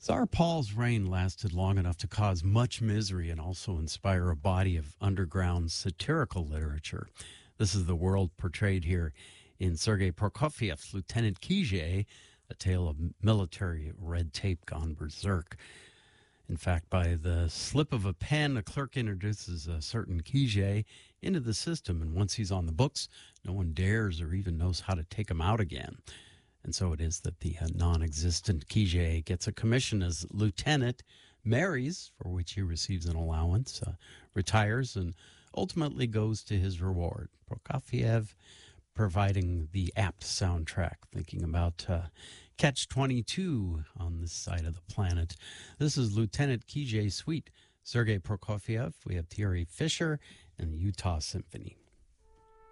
Tsar Paul's reign lasted long enough to cause much misery and also inspire a body of underground satirical literature. This is the world portrayed here in Sergei Prokofiev's Lieutenant Kijé, a tale of military red tape gone berserk. In fact, by the slip of a pen, a clerk introduces a certain Kijé into the system, and once he's on the books, no one dares or even knows how to take him out again. And so it is that the non-existent Kijé gets a commission as lieutenant, marries, for which he receives an allowance, retires, and ultimately goes to his reward. Prokofiev providing the apt soundtrack, thinking about Catch-22 on this side of the planet. This is Lieutenant Kijé Suite, Sergei Prokofiev. We have Thierry Fisher and the Utah Symphony.